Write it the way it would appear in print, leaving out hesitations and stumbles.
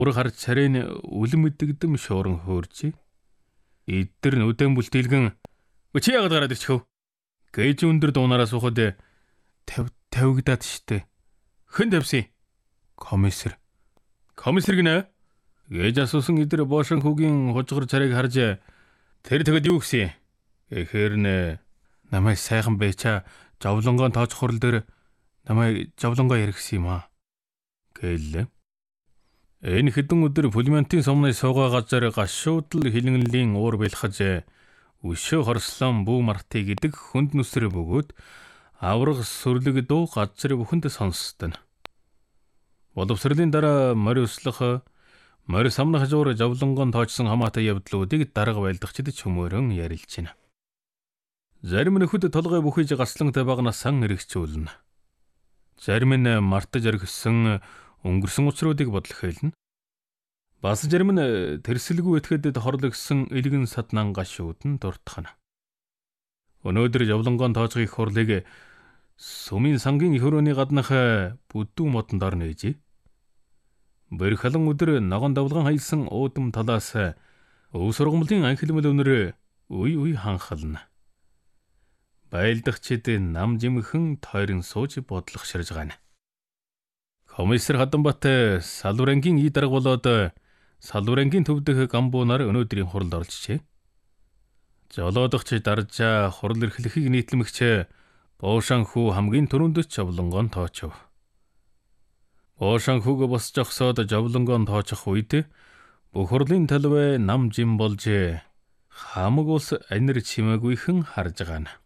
Ур харж царийн үлэн мэддэгдэм шууран хөөржээ. Эдгээр нь үдэн бүлтэлгэн чи яагаад гараад ирчихв? Гэж өндөр дуунаараа суухад тавигдаад штэ. Хэн тавьсан? Комиссар. Комиссар гинэ? Гэж асуусан эдгээр боошин хүүгийн хужгар царайг харж тэр тэгэд юу гисэн? Эхээр нэ намайг сайхан байчаа жавлонгоон тооч хурал дээр намайг жавлонгоо яргсан юм аа. Гэлээ. Энэ хэдэн өдөр пулементийн сумны суугаа газар гашуудл хилэнгэлийн уур бэлхэж өшөө хорслон бүү мартий гэдэг хүнд нүсрэ бөгөөд авраг сүрлэг дуу газар бүхэнд сонсдон. Боловсролын дараа морь услах морь самнах жуур жавлонгоон тоочсон хамаатай явдлуудыг дарга байлдагчид чөмөрөн ярилж байна. Зарим нөхөд толгой бүхийж гаслантай багнаас сан эргэцүүлнэ. Зарим нь мартаж оргисон өнгөрсөн учруудыг бодлох хэлнэ. Бас зарим нь тэрсэлгүй этгээдэд хорлогсон элгэн саднан гашууд нь дуртахна. Өнөөдөр жавлонгоон тоочгийн их хурлыг сүмийн сангийн их өрөөний гаднах бүдүү модонд орно ээжээ. Бэрхалан өдөр ногоон давлгаан хаялсан уудам талаас өв сургамлын анхилмал өнөр үе ханхална. Байлдагчид нам жимхэн тойрон сууж бодлох ширж гана. Комиссар Хаданбат Салуурангийн ий дарга болоод Салуурангийн төв дэх гамбуунаар өнөөдрийн хуралд оролцжээ. Жолоодогч даржаа хурал эрхлэхийг нийтлэмэгч Боошан хүү хамгийн түрүүнд жавлонгоон тоочв. Боошан хүүг босч огсоод жавлонгоон тоочих үед бүх хурлын талбай нам жим болж хамаг ус анир чимээгүйхэн харж гана.